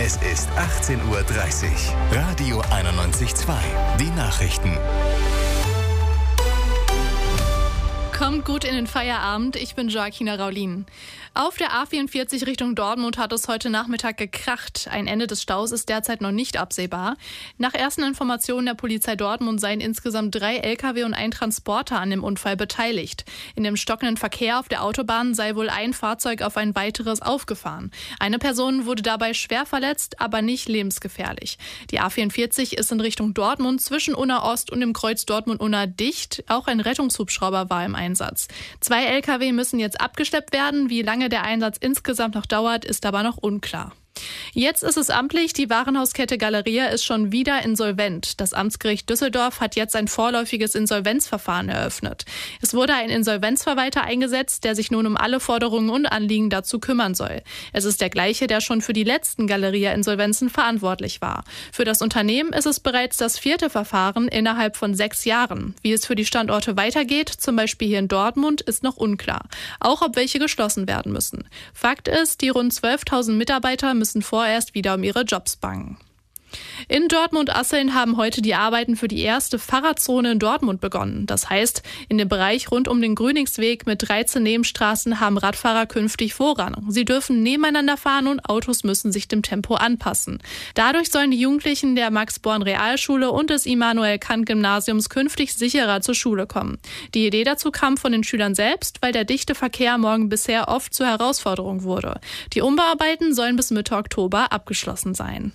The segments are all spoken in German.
Es ist 18:30 Uhr. Radio 91.2. Die Nachrichten. Kommt gut in den Feierabend, ich bin Joaquina Raulin. Auf der A44 Richtung Dortmund hat es heute Nachmittag gekracht. Ein Ende des Staus ist derzeit noch nicht absehbar. Nach ersten Informationen der Polizei Dortmund seien insgesamt 3 Lkw und ein Transporter an dem Unfall beteiligt. In dem stockenden Verkehr auf der Autobahn sei wohl ein Fahrzeug auf ein weiteres aufgefahren. Eine Person wurde dabei schwer verletzt, aber nicht lebensgefährlich. Die A44 ist in Richtung Dortmund zwischen Unna Ost und dem Kreuz Dortmund-Unna dicht. Auch ein Rettungshubschrauber war im Einsatz. 2 Lkw müssen jetzt abgeschleppt werden. Wie lange der Einsatz insgesamt noch dauert, ist aber noch unklar. Jetzt ist es amtlich, die Warenhauskette Galeria ist schon wieder insolvent. Das Amtsgericht Düsseldorf hat jetzt ein vorläufiges Insolvenzverfahren eröffnet. Es wurde ein Insolvenzverwalter eingesetzt, der sich nun um alle Forderungen und Anliegen dazu kümmern soll. Es ist der gleiche, der schon für die letzten Galeria-Insolvenzen verantwortlich war. Für das Unternehmen ist es bereits das 4. Verfahren innerhalb von 6 Jahren. Wie es für die Standorte weitergeht, zum Beispiel hier in Dortmund, ist noch unklar. Auch ob welche geschlossen werden müssen. Fakt ist, die rund 12.000 Mitarbeiter müssen vorerst wieder um ihre Jobs bangen. In Dortmund-Asseln haben heute die Arbeiten für die erste Fahrradzone in Dortmund begonnen. Das heißt, in dem Bereich rund um den Grüningsweg mit 13 Nebenstraßen haben Radfahrer künftig Vorrang. Sie dürfen nebeneinander fahren und Autos müssen sich dem Tempo anpassen. Dadurch sollen die Jugendlichen der Max-Born-Realschule und des Immanuel-Kant-Gymnasiums künftig sicherer zur Schule kommen. Die Idee dazu kam von den Schülern selbst, weil der dichte Verkehr morgen bisher oft zur Herausforderung wurde. Die Umbauarbeiten sollen bis Mitte Oktober abgeschlossen sein.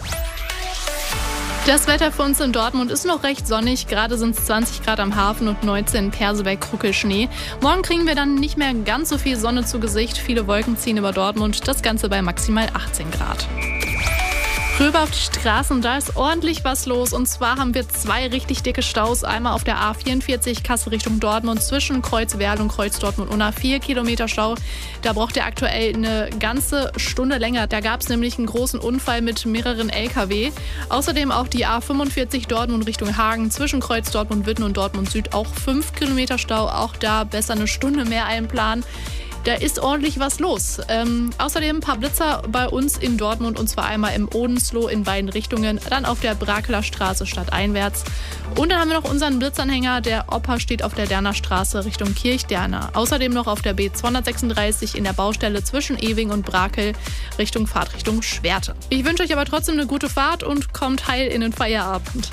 Das Wetter für uns in Dortmund ist noch recht sonnig. Gerade sind es 20 Grad am Hafen und 19 in Perseberg Kruckelschnee. Morgen kriegen wir dann nicht mehr ganz so viel Sonne zu Gesicht. Viele Wolken ziehen über Dortmund. Das Ganze bei maximal 18 Grad. Rüber auf die Straßen, da ist ordentlich was los. Und zwar haben wir 2 richtig dicke Staus. Einmal auf der A44 Kassel Richtung Dortmund zwischen Kreuz Werl und Kreuz Dortmund-Unna 4 Kilometer Stau. Da braucht ihr aktuell eine ganze Stunde länger. Da gab es nämlich einen großen Unfall mit mehreren LKW. Außerdem auch die A45 Dortmund Richtung Hagen zwischen Kreuz Dortmund-Witten und Dortmund Süd auch 5 Kilometer Stau. Auch da besser eine Stunde mehr einplanen. Da ist ordentlich was los. Außerdem ein paar Blitzer bei uns in Dortmund und zwar einmal im Odensloh in beiden Richtungen, dann auf der Brakeler Straße stadteinwärts. Und dann haben wir noch unseren Blitzanhänger, der Opa steht auf der Derner Straße Richtung Kirchderna. Außerdem noch auf der B236 in der Baustelle zwischen Ewing und Brakel Richtung Fahrtrichtung Schwerte. Ich wünsche euch aber trotzdem eine gute Fahrt und kommt heil in den Feierabend.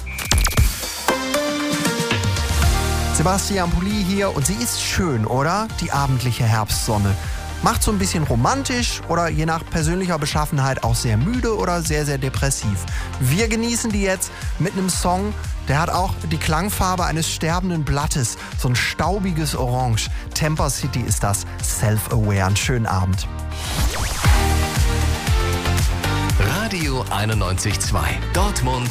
Sebastian Pulli hier und sie ist schön, oder? Die abendliche Herbstsonne. Macht so ein bisschen romantisch oder je nach persönlicher Beschaffenheit auch sehr müde oder sehr, sehr depressiv. Wir genießen die jetzt mit einem Song, der hat auch die Klangfarbe eines sterbenden Blattes. So ein staubiges Orange. Temper City ist das. Self-Aware. Einen schönen Abend. Radio 91.2. Dortmund